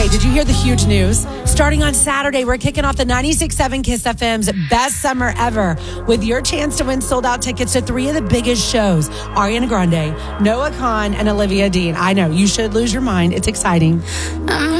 Okay, did you hear the huge news? Starting on Saturday, we're kicking off the 96.7 Kiss FM's best summer ever with your chance to win sold-out tickets to 3 of the biggest shows. Ariana Grande, Noah Kahan, and Olivia Dean. I know, you should lose your mind. It's exciting.